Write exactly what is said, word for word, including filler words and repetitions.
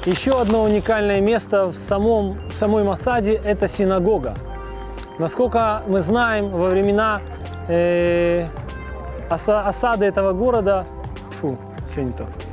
Еще одно уникальное место в, самом, в самой Масаде – это синагога. Насколько мы знаем, во времена э, оса, осады этого города, фу, все не то,